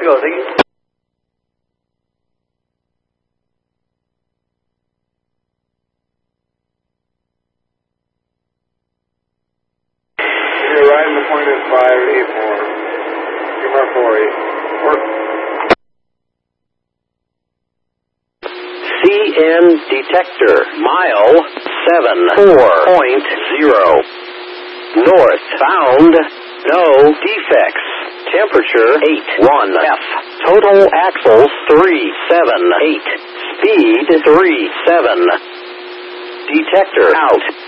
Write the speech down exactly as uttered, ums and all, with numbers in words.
go. Thank you. You're right in the point at five eight four. Give our four eight. Work. C N detector, mile seven four point zero. Northbound, no defects. Temperature eight one F. Total axles three seven eight. Speed three seven. Detector out.